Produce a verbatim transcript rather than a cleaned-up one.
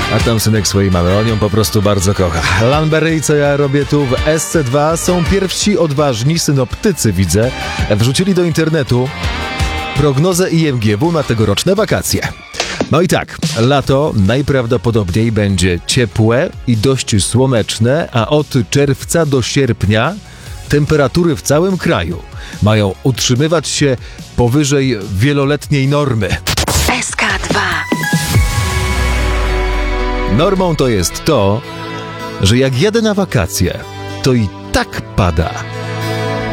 A tam synek swojej mamy, on ją po prostu bardzo kocha. Lanberry i co ja robię tu w S C dwa są pierwsi odważni synoptycy, widzę, wrzucili do internetu prognozę I M G W na tegoroczne wakacje. No i tak, lato najprawdopodobniej będzie ciepłe i dość słoneczne, a od czerwca do sierpnia temperatury w całym kraju mają utrzymywać się powyżej wieloletniej normy. S K dwa. Normą to jest to, że jak jadę na wakacje, to i tak pada.